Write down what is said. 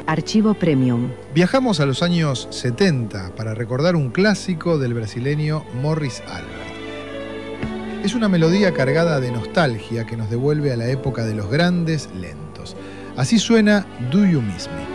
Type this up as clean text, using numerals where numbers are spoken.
Archivo Premium. Viajamos a los años 70 para recordar un clásico del brasileño Morris Albert. Es una melodía cargada de nostalgia que nos devuelve a la época de los grandes lentos. Así suena Do You Miss Me.